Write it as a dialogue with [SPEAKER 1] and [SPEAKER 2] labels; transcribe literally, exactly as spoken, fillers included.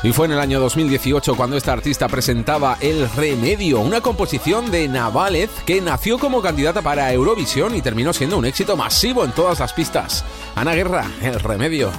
[SPEAKER 1] Y fue en el año dos mil dieciocho cuando esta artista presentaba El Remedio, una composición de Navalez que nació como candidata para Eurovisión y terminó siendo un éxito masivo en todas las pistas. Ana Guerra, El Remedio.